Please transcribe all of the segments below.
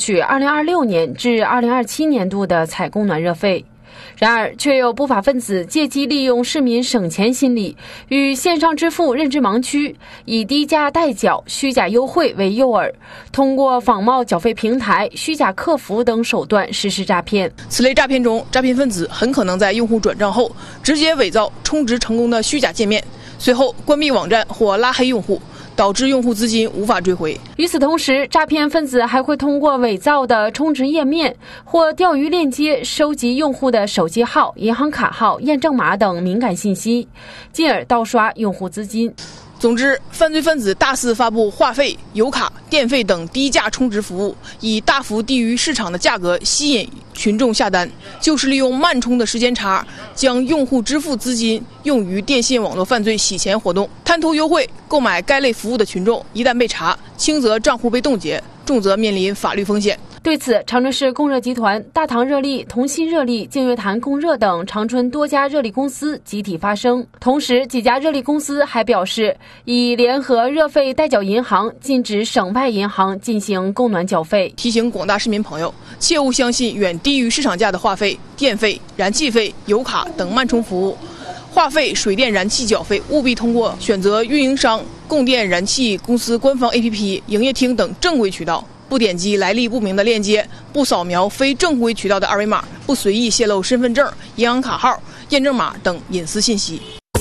取2026年至2027年度的采供暖热费。然而，却有不法分子借机利用市民省钱心理，与线上支付认知盲区，以低价代缴、虚假优惠为诱饵，通过仿冒缴费平台、虚假客服等手段实施诈骗。 此类诈骗中，诈骗分子很可能在用户转账后，直接伪造充值成功的虚假界面，随后关闭网站或拉黑用户，导致用户资金无法追回。 与此同时，诈骗分子还会通过伪造的充值页面或钓鱼链接收集用户的手机号、银行卡号、验证码等敏感信息，进而盗刷用户资金。 总之，犯罪分子大肆发布话费、油卡、电费等低价充值服务，以大幅低于市场的价格吸引群众下单，就是利用慢充的时间差，将用户支付资金用于电信网络犯罪洗钱活动。贪图优惠购买该类服务的群众，一旦被查，轻则账户被冻结，重则面临法律风险。 对此，长春市供热集团、大唐热力、同心热力、净月潭供热等长春多家热力公司集体发声。同时，几家热力公司还表示，已联合热费代缴银行禁止省外银行进行供暖缴费。 提醒广大市民朋友，切勿相信远低于市场价的话费、电费、燃气费、油卡等慢充服务。话费、水电、燃气缴费务必通过选择运营商、供电燃气公司官方 APP、营业厅等正规渠道，不点击来历不明的链接，不扫描非正规渠道的二维码，不随意泄露身份证、银行卡号、验证码等隐私信息。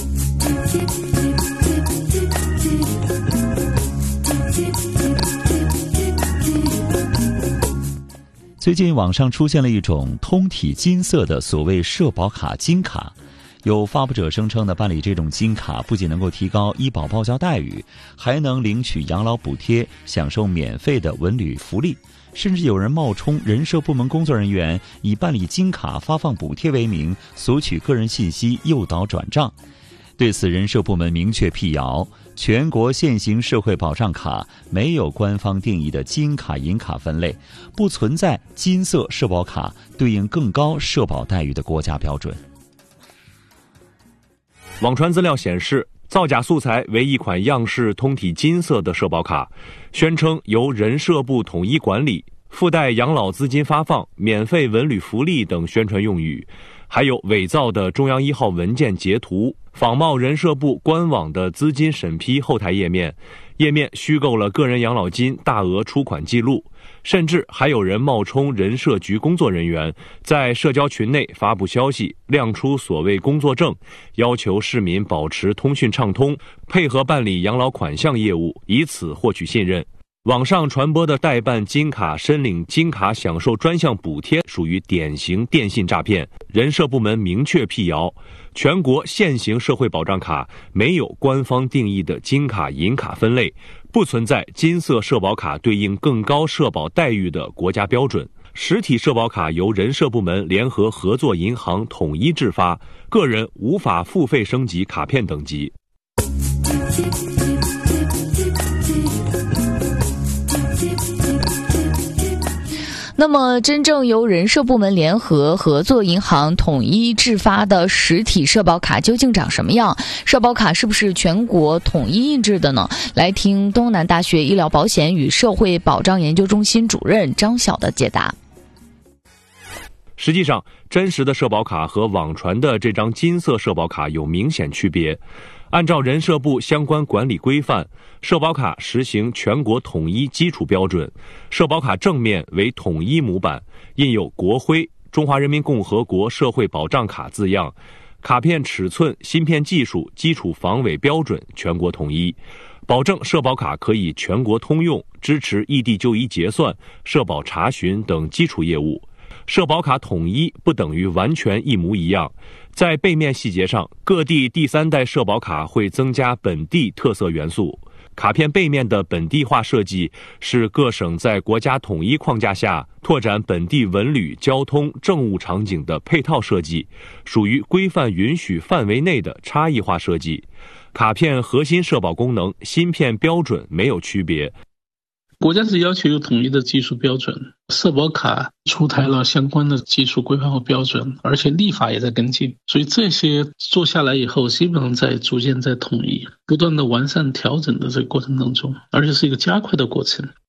最近网上出现了一种通体金色的所谓社保卡金卡，有发布者声称办理这种金卡不仅能够提高医保报销待遇，还能领取养老补贴，享受免费的文旅福利，甚至有人冒充人社部门工作人员，以办理金卡发放补贴为名，索取个人信息诱导转账。对此，人社部门明确辟谣，全国现行社会保障卡没有官方定义的金卡银卡分类，不存在金色社保卡对应更高社保待遇的国家标准。 网传资料显示，造假素材为一款样式通体金色的社保卡，宣称由人社部统一管理，附带养老资金发放、免费文旅福利等宣传用语，还有伪造的中央1号文件截图，仿冒人社部官网的资金审批后台页面虚构了个人养老金大额出款记录，甚至还有人冒充人社局工作人员，在社交群内发布消息，亮出所谓工作证，要求市民保持通讯畅通，配合办理养老款项业务，以此获取信任。网上传播的代办金卡、申领金卡享受专项补贴属于典型电信诈骗。人社部门明确辟谣，全国现行社会保障卡没有官方定义的金卡银卡分类，不存在金色社保卡对应更高社保待遇的国家标准。实体社保卡由人社部门联合合作银行统一制发，个人无法付费升级卡片等级。 那么真正由人社部门联合合作银行统一制发的实体社保卡究竟长什么样？社保卡是不是全国统一印制的呢？来听东南大学医疗保险与社会保障研究中心主任张晓的解答。 实际上，真实的社保卡和网传的这张金色社保卡有明显区别。按照人社部相关管理规范，社保卡实行全国统一基础标准，社保卡正面为统一模板，印有国徽、中华人民共和国社会保障卡字样，卡片尺寸、芯片技术、基础防伪标准全国统一，保证社保卡可以全国通用，支持异地就医结算、社保查询等基础业务。社保卡统一不等于完全一模一样，在背面细节上，各地第三代社保卡会增加本地特色元素。卡片背面的本地化设计是各省在国家统一框架下拓展本地文旅、交通、政务场景的配套设计，属于规范允许范围内的差异化设计。卡片核心社保功能、芯片标准没有区别。 国家是要求有统一的技术标准，社保卡出台了相关的技术规范和标准，而且立法也在跟进，所以这些做下来以后，基本上逐渐在统一，不断的完善调整的这个过程当中，而且是一个加快的过程。